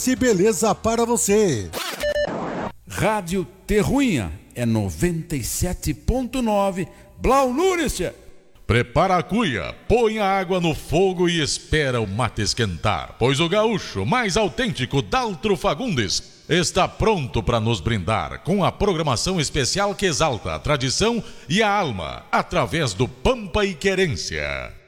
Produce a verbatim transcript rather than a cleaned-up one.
e beleza para você. Rádio Terruinha é noventa e sete ponto nove. Blau Nunes. Prepara a cuia, põe a água no fogo e espera o mate esquentar, pois o gaúcho mais autêntico Daltro Fagundes está pronto para nos brindar com a programação especial que exalta a tradição e a alma através do Pampa e Querência.